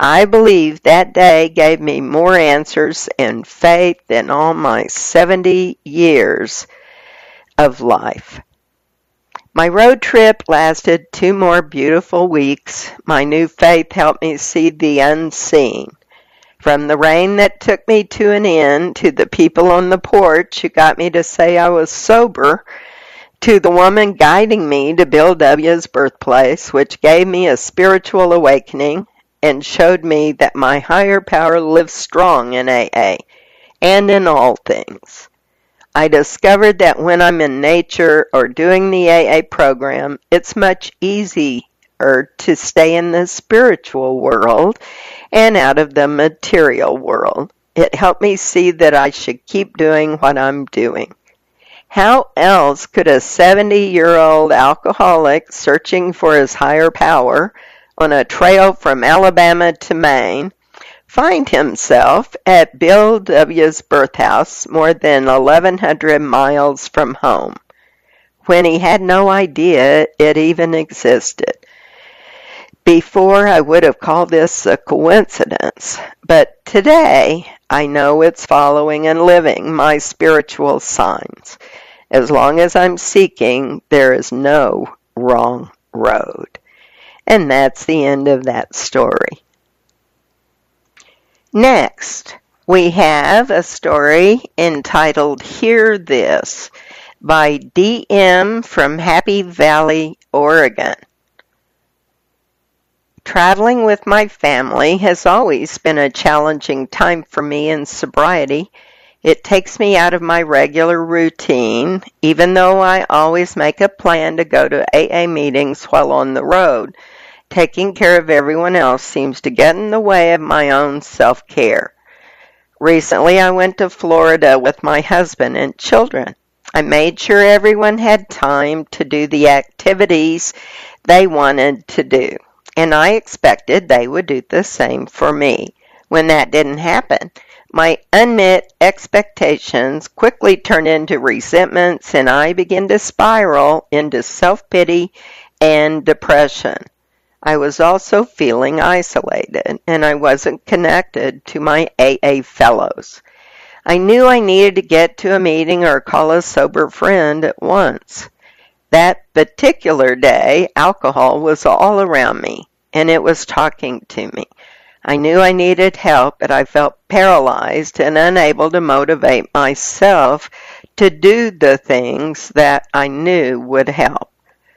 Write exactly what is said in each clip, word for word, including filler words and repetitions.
I believe that day gave me more answers and faith than all my seventy years of life. My road trip lasted two more beautiful weeks. My new faith helped me see the unseen. From the rain that took me to an inn, to the people on the porch who got me to say I was sober, to the woman guiding me to Bill W.'s birthplace, which gave me a spiritual awakening and showed me that my higher power lives strong in A A and in all things. I discovered that when I'm in nature or doing the A A program, it's much easier to stay in the spiritual world and out of the material world. It helped me see that I should keep doing what I'm doing. How else could a seventy-year-old alcoholic searching for his higher power on a trail from Alabama to Maine find himself at Bill W.'s birthhouse more than eleven hundred miles from home, when he had no idea it even existed? Before, I would have called this a coincidence, but today I know it's following and living my spiritual signs. As long as I'm seeking, there is no wrong road. And that's the end of that story. Next, we have a story entitled Hear This by D M from Happy Valley, Oregon. Traveling with my family has always been a challenging time for me in sobriety. It takes me out of my regular routine, even though I always make a plan to go to A A meetings while on the road. Taking care of everyone else seems to get in the way of my own self-care. Recently, I went to Florida with my husband and children. I made sure everyone had time to do the activities they wanted to do, and I expected they would do the same for me. When that didn't happen, my unmet expectations quickly turned into resentments, and I began to spiral into self-pity and depression. I was also feeling isolated, and I wasn't connected to my A A fellows. I knew I needed to get to a meeting or call a sober friend at once. That particular day, alcohol was all around me, and it was talking to me. I knew I needed help, but I felt paralyzed and unable to motivate myself to do the things that I knew would help.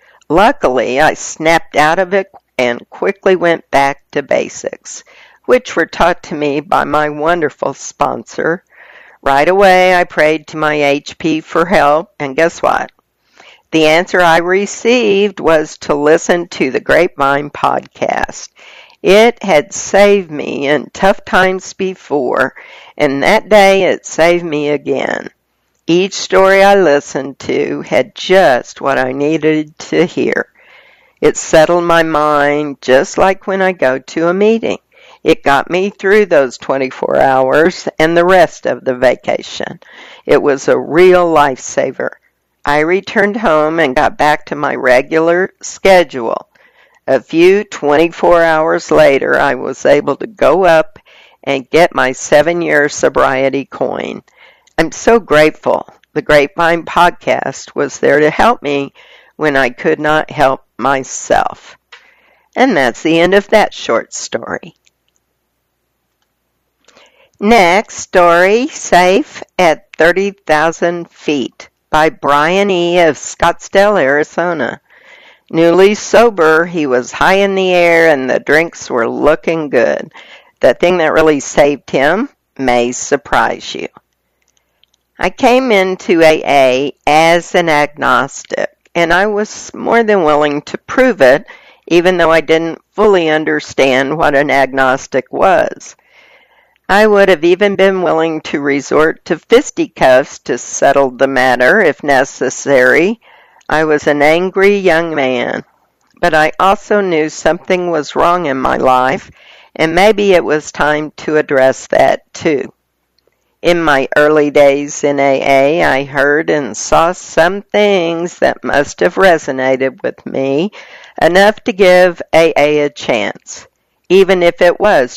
Luckily, I snapped out of it and quickly went back to basics, which were taught to me by my wonderful sponsor. Right away, I prayed to my H P for help, and guess what? The answer I received was to listen to the Grapevine podcast. It had saved me in tough times before, and that day it saved me again. Each story I listened to had just what I needed to hear. It settled my mind just like when I go to a meeting. It got me through those twenty-four hours and the rest of the vacation. It was a real lifesaver. I returned home and got back to my regular schedule. A few twenty-four hours later, I was able to go up and get my seven-year sobriety coin. I'm so grateful the Grapevine podcast was there to help me when I could not help myself. And that's the end of that short story. Next story, Safe at thirty thousand feet by Brian E. of Scottsdale, Arizona. Newly sober, he was high in the air and the drinks were looking good. The thing that really saved him may surprise you. I came into A A as an agnostic, and I was more than willing to prove it, even though I didn't fully understand what an agnostic was. I would have even been willing to resort to fisticuffs to settle the matter if necessary. I was an angry young man, but I also knew something was wrong in my life, and maybe it was time to address that too. In my early days in A A, I heard and saw some things that must have resonated with me enough to give A A a chance, even if it was